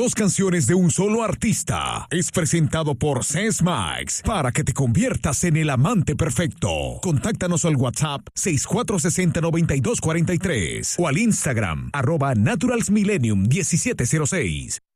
2 canciones de un solo artista. Es presentado por Sesmax para que te conviertas en el amante perfecto. Contáctanos al WhatsApp 6460-9243 o al Instagram @naturalsmillennium1706.